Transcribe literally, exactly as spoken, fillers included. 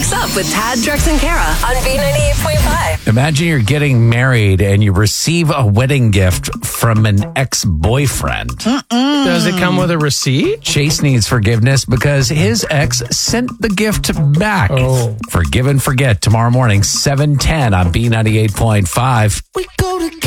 Wakes Up with Tad, Drex, and Kara on B ninety-eight point five. Imagine you're getting married and you receive a wedding gift from an ex-boyfriend. Mm-mm. Does it come with a receipt? Chase needs forgiveness because his ex sent the gift back. Oh. Forgive and forget tomorrow morning, seven ten on B ninety-eight point five. We go together.